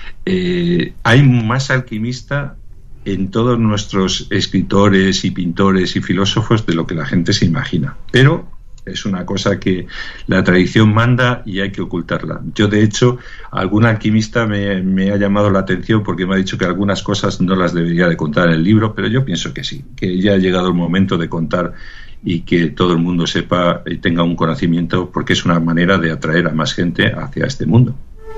Eh, hay más alquimista en todos nuestros escritores y pintores y filósofos de lo que la gente se imagina, pero es una cosa que la tradición manda y hay que ocultarla. Yo, de hecho, algún alquimista me, me ha llamado la atención porque me ha dicho que algunas cosas no las debería de contar en el libro, pero yo pienso que sí, que ya ha llegado el momento de contar y que todo el mundo sepa y tenga un conocimiento, porque es una manera de atraer a más gente hacia este mundo.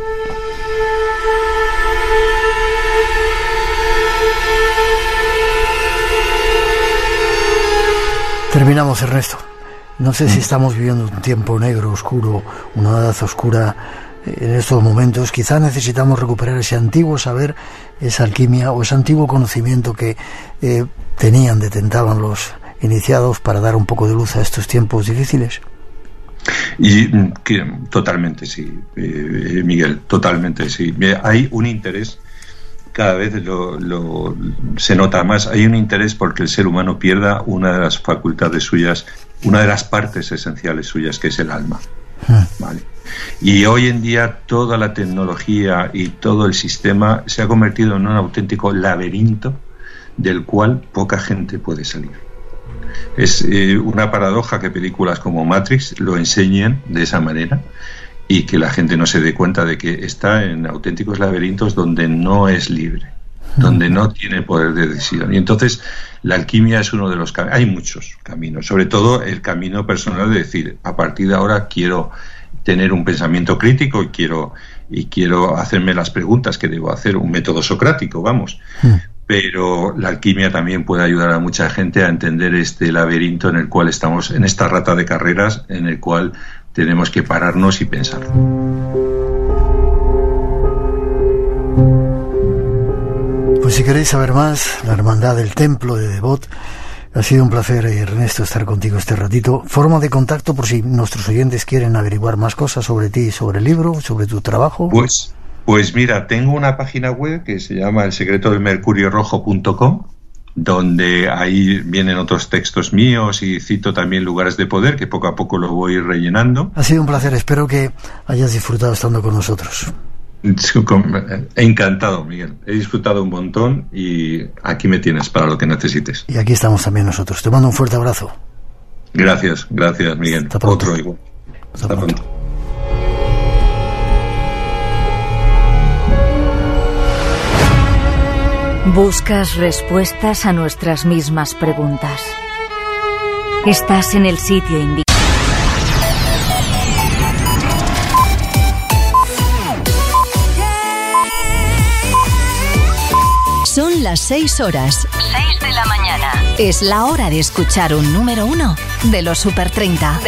Terminamos, Ernesto. No sé si estamos viviendo un tiempo negro, oscuro, una edad oscura en estos momentos. Quizá necesitamos recuperar ese antiguo saber, esa alquimia o ese antiguo conocimiento que eh, tenían, detentaban los iniciados para dar un poco de luz a estos tiempos difíciles. Y que totalmente sí, eh, Miguel, totalmente sí. Hay un interés, cada vez lo, lo se nota más, hay un interés porque el ser humano pierda una de las facultades suyas, una de las partes esenciales suyas, que es el alma. Vale. Y hoy en día toda la tecnología y todo el sistema se ha convertido en un auténtico laberinto del cual poca gente puede salir. Es eh, una paradoja que películas como Matrix lo enseñen de esa manera y que la gente no se dé cuenta de que está en auténticos laberintos donde no es libre, donde no tiene poder de decisión. Y entonces la alquimia es uno de los caminos. Hay muchos caminos, sobre todo el camino personal de decir, a partir de ahora quiero tener un pensamiento crítico y quiero, y quiero hacerme las preguntas que debo hacer, un método socrático, vamos. Mm. Pero la alquimia también puede ayudar a mucha gente a entender este laberinto en el cual estamos, en esta rata de carreras, en el cual tenemos que pararnos y pensar. Pues si queréis saber más, la Hermandad del Templo de Devot, ha sido un placer, Ernesto, estar contigo este ratito. Forma de contacto por si nuestros oyentes quieren averiguar más cosas sobre ti, sobre el libro, sobre tu trabajo. Pues, pues mira, tengo una página web que se llama el secreto del mercurio rojo punto com donde ahí vienen otros textos míos y cito también Lugares de Poder, que poco a poco lo voy rellenando. Ha sido un placer, espero que hayas disfrutado estando con nosotros. Encantado, Miguel. He disfrutado un montón y aquí me tienes para lo que necesites. Y aquí estamos también nosotros. Te mando un fuerte abrazo. Gracias, gracias, Miguel. Hasta pronto. Otro igual. Hasta, Hasta pronto. pronto. Buscas respuestas a nuestras mismas preguntas. Estás en el sitio indicado. Son las seis horas. seis de la mañana. Es la hora de escuchar un número uno de los Super treinta.